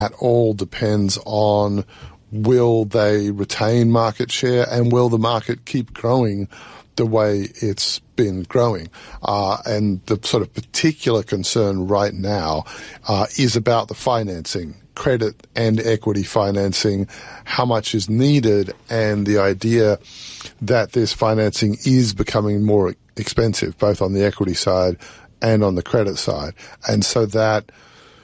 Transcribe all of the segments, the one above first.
That all depends on will they retain market share and will the market keep growing the way it's been growing. And the sort of particular concern right now is about the financing, credit and equity financing, how much is needed, and the idea that this financing is becoming more expensive, both on the equity side and on the credit side. And so that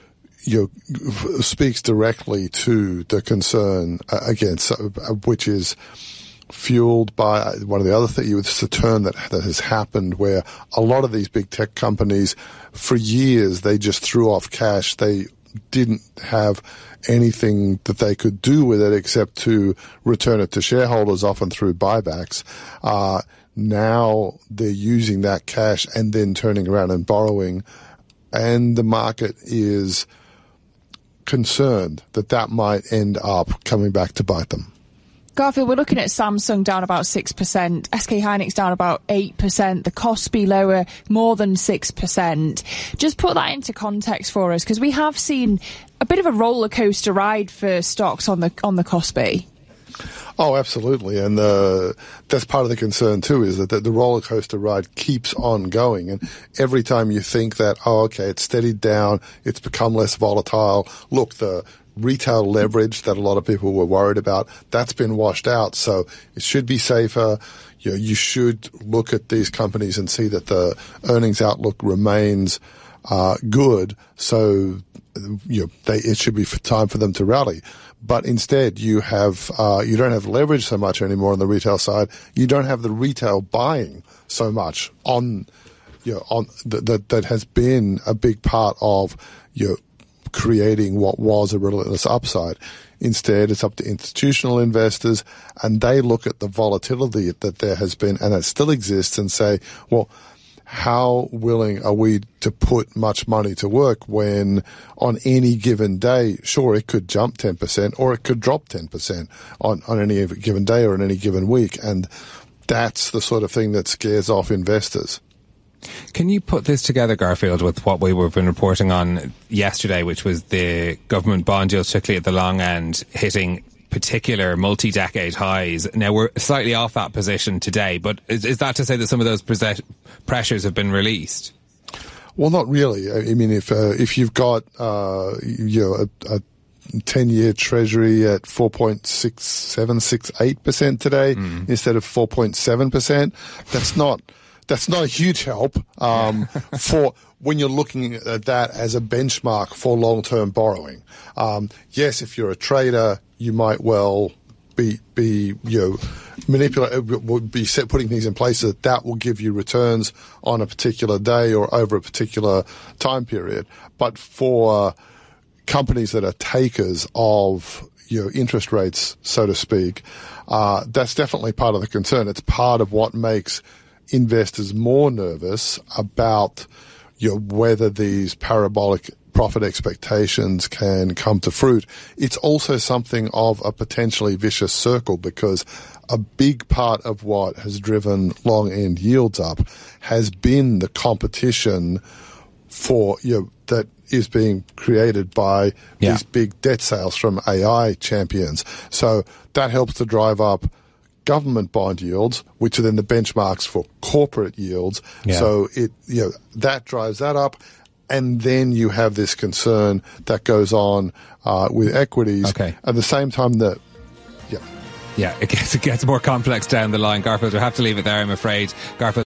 speaks directly to the concern, which is fueled by one of the other things. It's a turn that has happened where a lot of these big tech companies, for years, they just threw off cash. They didn't have anything that they could do with it except to return it to shareholders, often through buybacks. Now they're using that cash and then turning around and borrowing, and the market is concerned that might end up coming back to bite them. Garfield, we're looking at Samsung down about 6%, SK Hynix down about 8%, the Kospi lower more than 6%. Just put that into context for us, because we have seen a bit of a roller coaster ride for stocks on the Kospi. Oh, absolutely. And that's part of the concern too, is that the roller coaster ride keeps on going. And every time you think that, it's steadied down, it's become less volatile, look, the retail leverage that a lot of people were worried about, that's been washed out. So it should be safer. You should look at these companies and see that the earnings outlook remains good. So it should be time for them to rally. But instead, you don't have leverage so much anymore on the retail side. You don't have the retail buying so much that has been a big part of creating what was a relentless upside. Instead, it's up to institutional investors, and they look at the volatility that there has been and that still exists and say, well, how willing are we to put much money to work when on any given day, sure, it could jump 10% or it could drop 10% on any given day or in any given week. And that's the sort of thing that scares off investors. Can you put this together, Garfield, with what we were been reporting on yesterday, which was the government bond yields, particularly at the long end, hitting particular multi-decade highs? Now, we're slightly off that position today, but is that to say that some of those pressures have been released? Well, not really. I mean, if you've got a 10-year Treasury at 4.6768% today instead of 4.7%, that's not a huge help for when you're looking at that as a benchmark for long-term borrowing. Yes, if you're a trader, you might well be putting things in place that will give you returns on a particular day or over a particular time period. But for companies that are takers of interest rates, so to speak, that's definitely part of the concern. It's part of what makes investors more nervous about whether these parabolic profit expectations can come to fruit. It's also something of a potentially vicious circle, because a big part of what has driven long end yields up has been the competition for that is being created by these big debt sales from AI champions. So that helps to drive up government bond yields, which are then the benchmarks for corporate yields. Yeah. So that drives that up. And then you have this concern that goes on with equities. Okay. At the same time that, it gets more complex down the line. Garfield, we'll have to leave it there, I'm afraid. Garfield